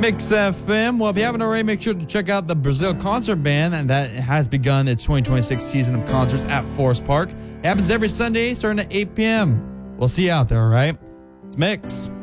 Mix FM. Well, if you haven't already, make sure to check out the Brazil Concert Band, and that has begun its 2026 season of concerts at Forest Park. It happens every Sunday starting at 8 p.m. We'll see you out there, all right? It's Mix.